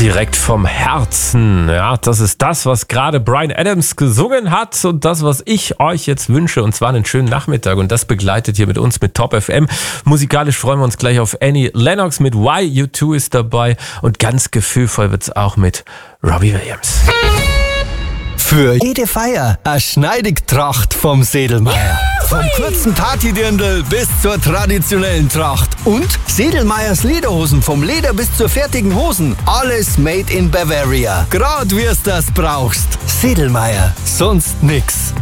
Direkt vom Herzen. Ja, das ist das, was gerade Bryan Adams gesungen hat und das, was ich euch jetzt wünsche. Und zwar einen schönen Nachmittag. Und das begleitet hier mit uns mit Top FM. Musikalisch freuen wir uns gleich auf Annie Lennox mit Why U2 ist dabei. Und ganz gefühlvoll wird's auch mit Robbie Williams. Für jede Feier eine Schneidigtracht vom Sedelmeier. Vom kurzen Partydirndl bis zur traditionellen Tracht. Und Sedelmeiers Lederhosen, vom Leder bis zur fertigen Hosen. Alles made in Bavaria. Grad wir's das brauchst. Sedelmeier, sonst nix.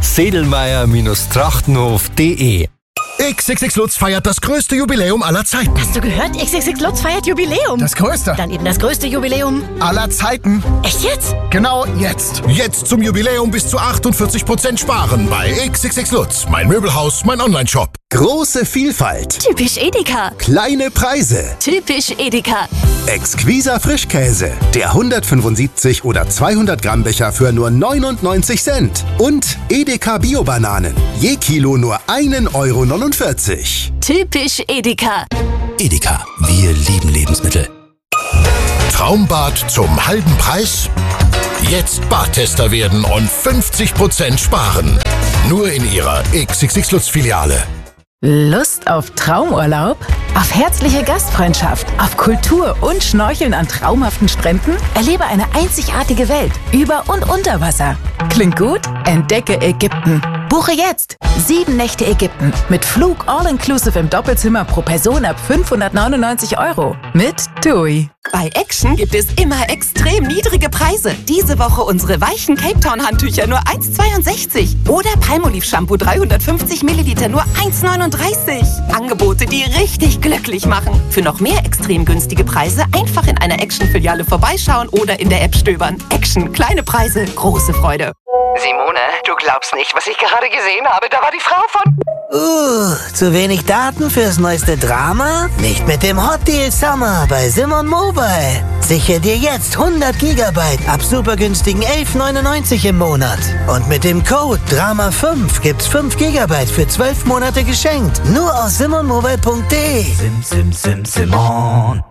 Sedelmeier-trachtenhof.de. XXX Lutz feiert das größte Jubiläum aller Zeiten. Hast du gehört? XXX Lutz feiert Jubiläum. Das größte. Dann eben das größte Jubiläum aller Zeiten. Echt jetzt? Genau jetzt. Jetzt zum Jubiläum bis zu 48% sparen bei XXX Lutz. Mein Möbelhaus, mein Onlineshop. Große Vielfalt. Typisch Edeka. Kleine Preise. Typisch Edeka. Exquiser Frischkäse. Der 175 oder 200 Gramm Becher für nur 99 Cent. Und Edeka Bio-Bananen. Je Kilo nur 1,49 Euro. Typisch Edeka. Edeka, wir lieben Lebensmittel. Traumbad zum halben Preis? Jetzt Badtester werden und 50% sparen. Nur in Ihrer XXX Lutz Filiale. Lust auf Traumurlaub? Auf herzliche Gastfreundschaft? Auf Kultur und Schnorcheln an traumhaften Stränden? Erlebe eine einzigartige Welt über und unter Wasser. Klingt gut? Entdecke Ägypten. Buche jetzt 7 Nächte Ägypten mit Flug all-inclusive im Doppelzimmer pro Person ab 599 Euro mit TUI. Bei Action gibt es immer extrem niedrige Preise. Diese Woche unsere weichen Cape Town Handtücher nur 1,62 oder Palmolive Shampoo 350 Milliliter nur 1,39. Angebote, die richtig glücklich machen. Für noch mehr extrem günstige Preise einfach in einer Action-Filiale vorbeischauen oder in der App stöbern. Action, kleine Preise, große Freude. Simone, du glaubst nicht, was ich gerade gesehen habe. Da war die Frau von... Zu wenig Daten fürs neueste Drama? Nicht mit dem Hot Deal Summer bei Simon Mobile. Sichere dir jetzt 100 Gigabyte ab super günstigen 11,99 im Monat. Und mit dem Code DRAMA5 gibt's 5 Gigabyte für 12 Monate geschenkt. Nur aus simonmobile.de. Simon.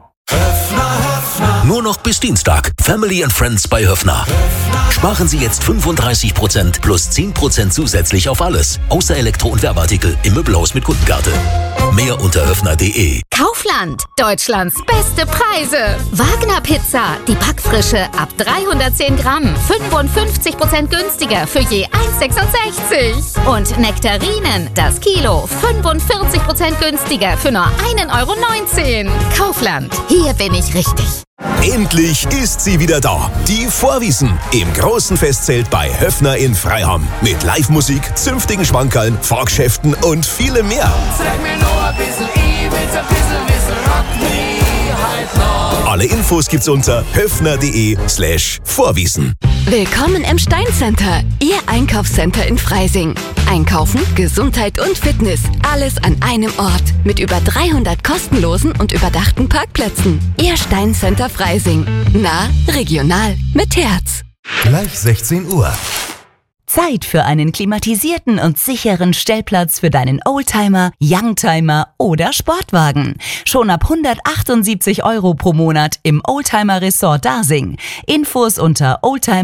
Nur noch bis Dienstag. Family and Friends bei Höffner. Sparen Sie jetzt 35% plus 10% zusätzlich auf alles. Außer Elektro- und Werbeartikel im Möbelhaus mit Kundenkarte. Mehr unter höffner.de. Kaufland. Deutschlands beste Preise. Wagner Pizza. Die Backfrische ab 310 Gramm. 55% günstiger für je 1,66. Und Nektarinen. Das Kilo. 45% günstiger für nur 1,19 Euro. Kaufland. Hier bin ich richtig. Endlich ist sie wieder da. Die Vorwiesen im großen Festzelt bei Höffner in Freiham. Mit Live-Musik, zünftigen Schmankerln, Fahrgeschäften und vielem mehr. Sag mir nur ein bisschen, ich will's ein bisschen wissen, rock me halt noch. Alle Infos gibt's unter höffner.de/Vorwiesen. Willkommen im Stein Center, Ihr Einkaufscenter in Freising. Einkaufen, Gesundheit und Fitness, alles an einem Ort. Mit über 300 kostenlosen und überdachten Parkplätzen. Ihr Stein Center Freising. Nah, regional, mit Herz. Gleich 16 Uhr. Zeit für einen klimatisierten und sicheren Stellplatz für deinen Oldtimer, Youngtimer oder Sportwagen. Schon ab 178 Euro pro Monat im Oldtimer Resort Dasing. Infos unter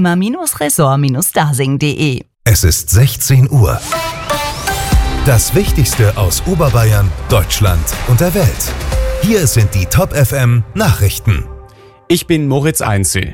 oldtimer-resort-dasing.de. Es ist 16 Uhr. Das Wichtigste aus Oberbayern, Deutschland und der Welt. Hier sind die Top FM Nachrichten. Ich bin Moritz Einzel.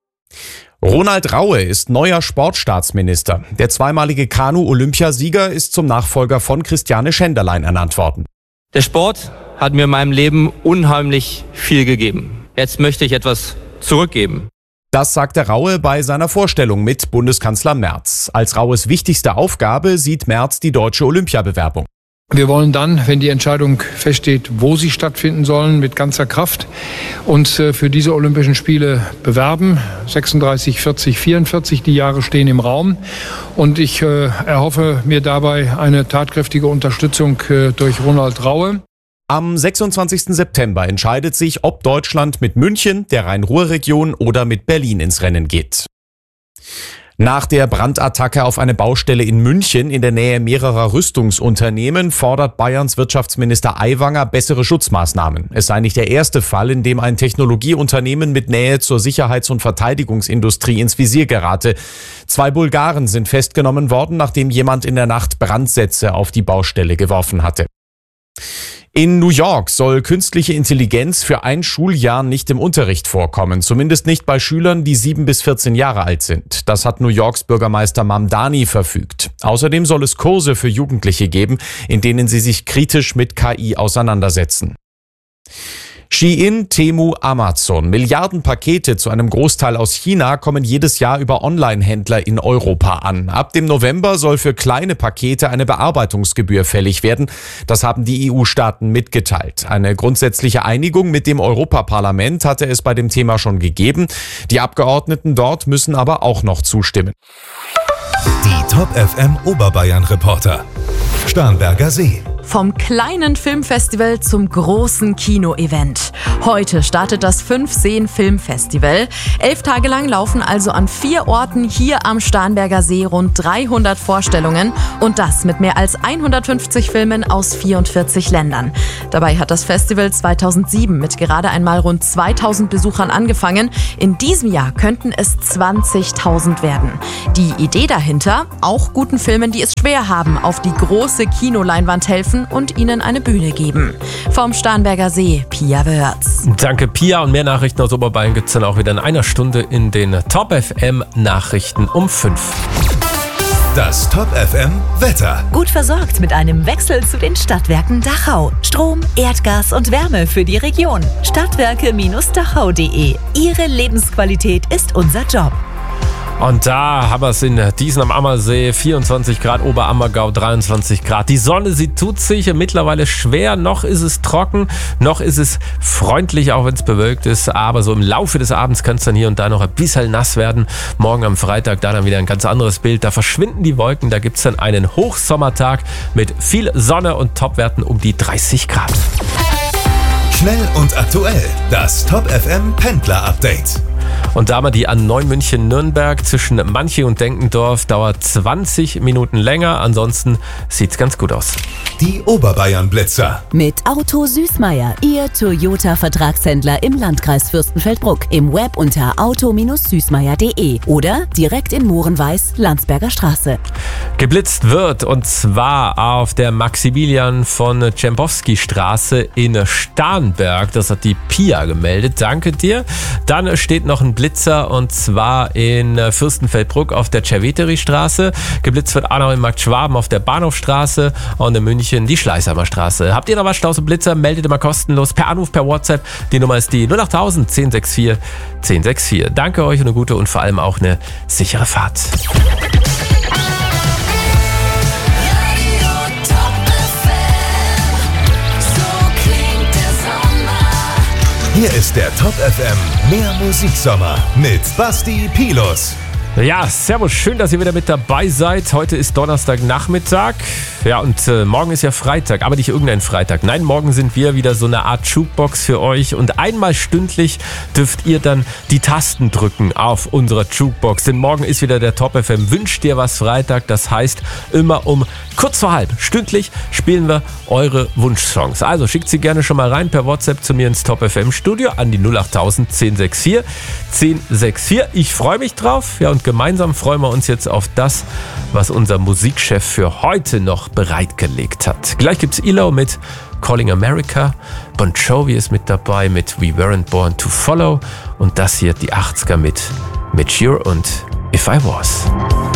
Ronald Raue ist neuer Sportstaatsminister. Der zweimalige Kanu-Olympiasieger ist zum Nachfolger von Christiane Schenderlein ernannt worden. Der Sport hat mir in meinem Leben unheimlich viel gegeben. Jetzt möchte ich etwas zurückgeben. Das sagte Raue bei seiner Vorstellung mit Bundeskanzler Merz. Als Raues wichtigste Aufgabe sieht Merz die deutsche Olympiabewerbung. Wir wollen dann, wenn die Entscheidung feststeht, wo sie stattfinden sollen, mit ganzer Kraft uns für diese Olympischen Spiele bewerben. 36, 40, 44, die Jahre stehen im Raum. Und ich erhoffe mir dabei eine tatkräftige Unterstützung durch Ronald Raue. Am 26. September entscheidet sich, ob Deutschland mit München, der Rhein-Ruhr-Region oder mit Berlin ins Rennen geht. Nach der Brandattacke auf eine Baustelle in München in der Nähe mehrerer Rüstungsunternehmen fordert Bayerns Wirtschaftsminister Aiwanger bessere Schutzmaßnahmen. Es sei nicht der erste Fall, in dem ein Technologieunternehmen mit Nähe zur Sicherheits- und Verteidigungsindustrie ins Visier gerate. 2 Bulgaren sind festgenommen worden, nachdem jemand in der Nacht Brandsätze auf die Baustelle geworfen hatte. In New York soll künstliche Intelligenz für ein Schuljahr nicht im Unterricht vorkommen, zumindest nicht bei Schülern, die 7 bis 14 Jahre alt sind. Das hat New Yorks Bürgermeister Mamdani verfügt. Außerdem soll es Kurse für Jugendliche geben, in denen sie sich kritisch mit KI auseinandersetzen. Shein, Temu, Amazon. Milliardenpakete zu einem Großteil aus China kommen jedes Jahr über Online-Händler in Europa an. Ab dem November soll für kleine Pakete eine Bearbeitungsgebühr fällig werden. Das haben die EU-Staaten mitgeteilt. Eine grundsätzliche Einigung mit dem Europaparlament hatte es bei dem Thema schon gegeben. Die Abgeordneten dort müssen aber auch noch zustimmen. Die Top FM Oberbayern Reporter. Starnberger See. Vom kleinen Filmfestival zum großen Kino-Event. Heute startet das 5-Seen-Filmfestival. 11 Tage lang laufen also an 4 Orten hier am Starnberger See rund 300 Vorstellungen. Und das mit mehr als 150 Filmen aus 44 Ländern. Dabei hat das Festival 2007 mit gerade einmal rund 2000 Besuchern angefangen. In diesem Jahr könnten es 20.000 werden. Die Idee dahinter, auch guten Filmen, die es schwer haben, auf die große Kinoleinwand helfen und ihnen eine Bühne geben. Vom Starnberger See, Pia Wörz. Danke, Pia. Und mehr Nachrichten aus Oberbayern gibt es dann auch wieder in einer Stunde in den Top FM Nachrichten um 5. Das Top FM Wetter. Gut versorgt mit einem Wechsel zu den Stadtwerken Dachau. Strom, Erdgas und Wärme für die Region. Stadtwerke-dachau.de. Ihre Lebensqualität ist unser Job. Und da haben wir es in Diesen am Ammersee, 24 Grad, Oberammergau 23 Grad. Die Sonne, sie tut sich mittlerweile schwer, noch ist es trocken, noch ist es freundlich, auch wenn es bewölkt ist. Aber so im Laufe des Abends kann es dann hier und da noch ein bisschen nass werden. Morgen am Freitag da dann wieder ein ganz anderes Bild. Da verschwinden die Wolken, da gibt es dann einen Hochsommertag mit viel Sonne und Topwerten um die 30 Grad. Schnell und aktuell, das Top FM Pendler Update. Und da haben wir die A9 München-Nürnberg zwischen Manching und Denkendorf. Dauert 20 Minuten länger. Ansonsten sieht's ganz gut aus. Die Oberbayern-Blitzer. Mit Auto Süßmeier, Ihr Toyota-Vertragshändler im Landkreis Fürstenfeldbruck. Im Web unter auto-süßmeier.de oder direkt in Mohrenweiß, Landsberger Straße. Geblitzt wird, und zwar auf der Maximilian von Czempowski Straße in Starnberg. Das hat die Pia gemeldet. Danke dir. Dann steht noch ein Blitzer, und zwar in Fürstenfeldbruck auf der Cerveteri-Straße. Geblitzt wird auch noch in Markt Schwaben auf der Bahnhofstraße und in München die Schleißheimer Straße. Habt ihr noch was, Staus und Blitzer? Meldet immer kostenlos per Anruf, per WhatsApp. Die Nummer ist die 08000 1064 1064. Danke euch und eine gute und vor allem auch eine sichere Fahrt. Hier ist der Top FM Mehr Musiksommer mit Basti Pilus. Ja, servus, schön, dass ihr wieder mit dabei seid. Heute ist Donnerstagnachmittag. Ja, und morgen ist ja Freitag, aber nicht irgendein Freitag. Nein, morgen sind wir wieder so eine Art Jukebox für euch. Und einmal stündlich dürft ihr dann die Tasten drücken auf unserer Jukebox. Denn morgen ist wieder der Top FM Wünsch dir was Freitag. Das heißt, immer um kurz vor halb stündlich spielen wir eure Wunschsongs. Also schickt sie gerne schon mal rein per WhatsApp zu mir ins Top FM Studio an die 08000 1064 1064. Ich freue mich drauf. Ja, und gemeinsam freuen wir uns jetzt auf das, was unser Musikchef für heute noch bereitgelegt hat. Gleich gibt's ELO mit Calling America, Bon Jovi ist mit dabei mit We Weren't Born to Follow und das hier die 80er mit Mature und If I Was.